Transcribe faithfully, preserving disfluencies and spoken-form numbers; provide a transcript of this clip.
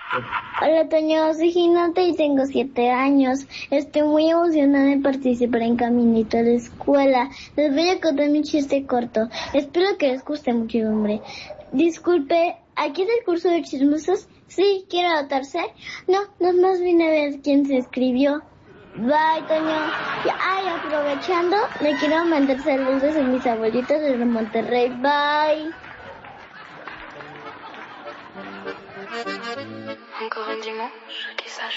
Hola, Toño, soy Ginata y tengo siete años. Estoy muy emocionada de participar en Caminito a la Escuela. Les voy a contar mi chiste corto. Espero que les guste mucho, hombre. Disculpe, ¿aquí es el curso de chismosos? Sí, ¿quiere anotarse? No, nomás vine a ver quién se inscribió. Bye, Toño. Y, ay, aprovechando, le quiero mandar saludos a mis abuelitos desde Monterrey. Bye. Encore un dimanche qui s'achève.